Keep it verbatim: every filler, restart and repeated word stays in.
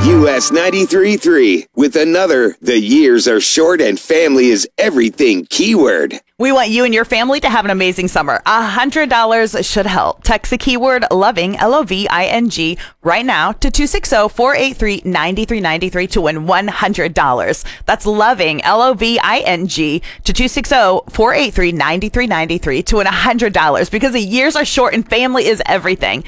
U S ninety-three point three with another "The years are short and family is everything" keyword. We want you and your family to have an amazing summer. one hundred dollars should help. Text the keyword LOVING, L O V I N G, right now to two six zero, four eight three, nine three nine three to win one hundred dollars. That's LOVING, L O V I N G, to two six zero, four eight three, nine three nine three to win one hundred dollars because the years are short and family is everything.